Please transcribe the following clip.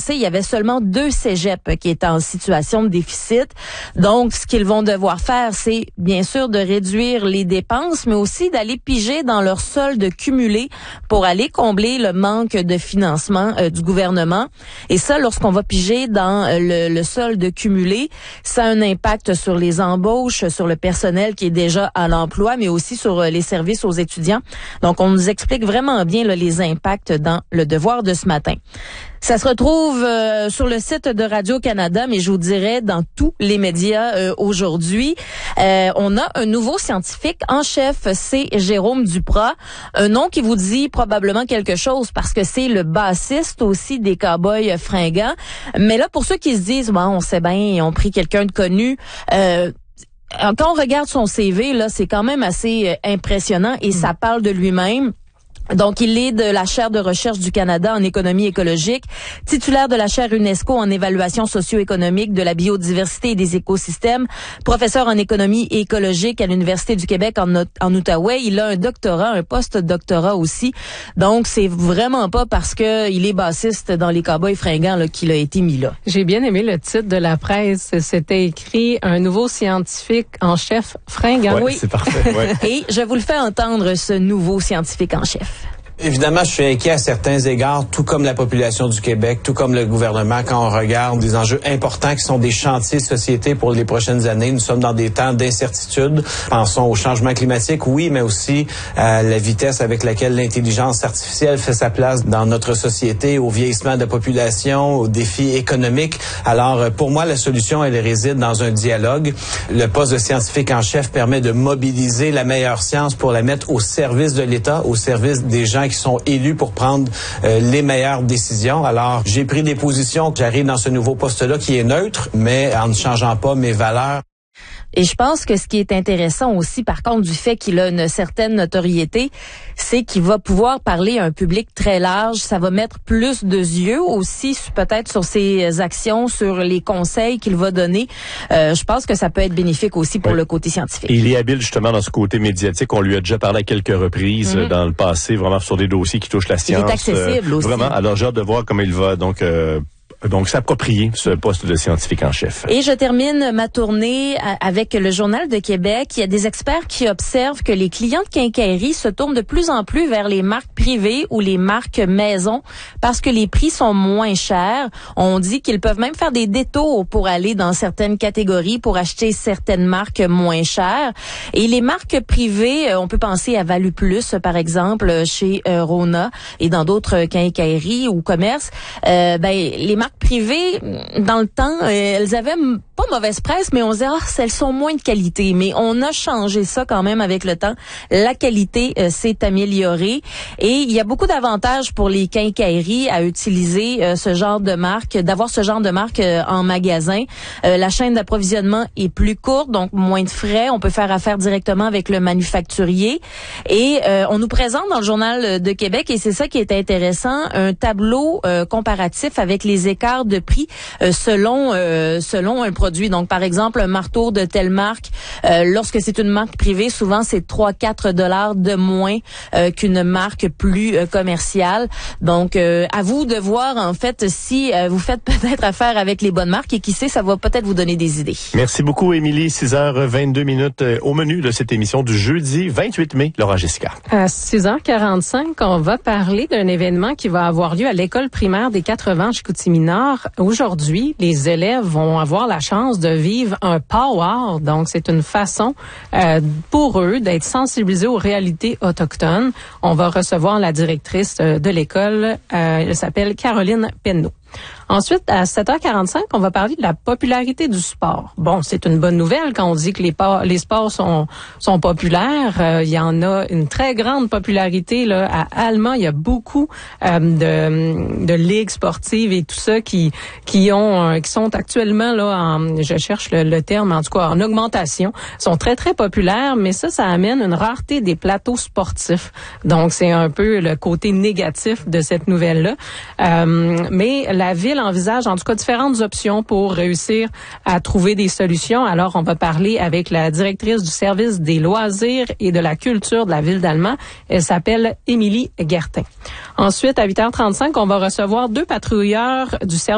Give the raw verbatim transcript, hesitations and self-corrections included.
passé, il y avait seulement deux cégeps qui étaient en situation de déficit. Donc, ce qu'ils vont devoir faire, c'est bien sûr de réduire les dépenses, mais aussi d'aller piger dans leur solde cumulé pour aller combler le manque de financement euh, du gouvernement. Et ça, lorsqu'on va piger dans euh, le, le solde cumulé, ça a un impact sur les embauches, sur le personnel qui est déjà à l'emploi, mais aussi sur euh, les services aux étudiants. Donc, on nous explique vraiment bien là, les impacts dans le devoir de ce matin. Ça se retrouve euh, sur le site de Radio-Canada, mais je vous dirais dans tous les médias euh, aujourd'hui. Euh, on a un nouveau scientifique en chef, c'est Jérôme Duprat. Un nom qui vous dit probablement quelque chose parce que c'est le bassiste aussi des Cowboys Fringants. Mais là, pour ceux qui se disent, bon, on sait bien, ils ont pris quelqu'un de connu, euh, quand on regarde son C V, là, c'est quand même assez impressionnant et ça parle de lui-même. Donc, il est de la chaire de recherche du Canada en économie écologique, titulaire de la chaire UNESCO en évaluation socio-économique de la biodiversité et des écosystèmes, professeur en économie écologique à l'Université du Québec en, en Outaouais. Il a un doctorat, un post-doctorat aussi. Donc, c'est vraiment pas parce que il est bassiste dans les Cowboys Fringants là, qu'il a été mis là. J'ai bien aimé le titre de la presse. C'était écrit « Un nouveau scientifique en chef fringant ». Ouais, oui, c'est parfait. Ouais. Et je vous le fais entendre, ce nouveau scientifique en chef. Évidemment, je suis inquiet à certains égards, tout comme la population du Québec, tout comme le gouvernement, quand on regarde des enjeux importants qui sont des chantiers de société pour les prochaines années. Nous sommes dans des temps d'incertitude. Pensons au changement climatique, oui, mais aussi à la vitesse avec laquelle l'intelligence artificielle fait sa place dans notre société, au vieillissement de la population, aux défis économiques. Alors, pour moi, la solution, elle réside dans un dialogue. Le poste de scientifique en chef permet de mobiliser la meilleure science pour la mettre au service de l'État, au service des gens qui sont élus pour prendre euh, les meilleures décisions. Alors, j'ai pris des positions, j'arrive dans ce nouveau poste-là qui est neutre, mais en ne changeant pas mes valeurs. Et je pense que ce qui est intéressant aussi, par contre, du fait qu'il a une certaine notoriété, c'est qu'il va pouvoir parler à un public très large. Ça va mettre plus de yeux aussi, peut-être sur ses actions, sur les conseils qu'il va donner. Euh, je pense que ça peut être bénéfique aussi pour oui. le côté scientifique. Et il est habile justement dans ce côté médiatique. On lui a déjà parlé à quelques reprises mm-hmm. dans le passé, vraiment sur des dossiers qui touchent la science. Il est accessible euh, aussi. Vraiment. Alors, j'ai hâte de voir comment il va donc... Euh, Donc, s'approprier ce poste de scientifique en chef. Et je termine ma tournée avec le Journal de Québec. Il y a des experts qui observent que les clients de quincaillerie se tournent de plus en plus vers les marques privées ou les marques maison parce que les prix sont moins chers. On dit qu'ils peuvent même faire des détours pour aller dans certaines catégories pour acheter certaines marques moins chères. Et les marques privées, on peut penser à Valu Plus, par exemple, chez euh, Rona et dans d'autres quincailleries ou commerces. Euh, ben, les marques privées, dans le temps, euh, elles avaient m- pas mauvaise presse, mais on se disait, ah, elles sont moins de qualité. Mais on a changé ça quand même avec le temps. La qualité euh, s'est améliorée. Et il y a beaucoup d'avantages pour les quincailleries à utiliser euh, ce genre de marque, d'avoir ce genre de marque euh, en magasin. Euh, la chaîne d'approvisionnement est plus courte, donc moins de frais. On peut faire affaire directement avec le manufacturier. Et euh, on nous présente dans le Journal de Québec, et c'est ça qui est intéressant, un tableau euh, comparatif avec les écarts de prix euh, selon euh, selon un produit. Donc, par exemple, un marteau de telle marque, euh, lorsque c'est une marque privée, souvent c'est trois à quatre dollars de moins euh, qu'une marque plus euh, commerciale. Donc, euh, à vous de voir, en fait, si euh, vous faites peut-être affaire avec les bonnes marques et qui sait, ça va peut-être vous donner des idées. Merci beaucoup, Émilie. six heures vingt-deux minutes euh, au menu de cette émission du jeudi vingt-huit mai. Laura Jessica. À six heures quarante-cinq, on va parler d'un événement qui va avoir lieu à l'école primaire des quatre-vents Chicoutimi Nord. Aujourd'hui, les élèves vont avoir la chance de vivre un power. Donc, c'est une façon euh, pour eux d'être sensibilisés aux réalités autochtones. On va recevoir la directrice de l'école. Euh, elle s'appelle Caroline Penneau. Ensuite, à sept heures quarante-cinq, on va parler de la popularité du sport. Bon, c'est une bonne nouvelle quand on dit que les, par- les sports sont, sont populaires. Euh, il y en a une très grande popularité là à Allemand. Il y a beaucoup euh, de, de ligues sportives et tout ça qui qui ont euh, qui sont actuellement là en, je cherche le, le terme, en tout cas en augmentation. Ils sont très très populaires, mais ça, ça amène une rareté des plateaux sportifs. Donc, c'est un peu le côté négatif de cette nouvelle-là. Euh, mais la ville envisage en tout cas différentes options pour réussir à trouver des solutions. Alors, on va parler avec la directrice du service des loisirs et de la culture de la ville d'Allemand. Elle s'appelle Émilie Gertin. Ensuite, à huit heures trente-cinq, on va recevoir deux patrouilleurs du service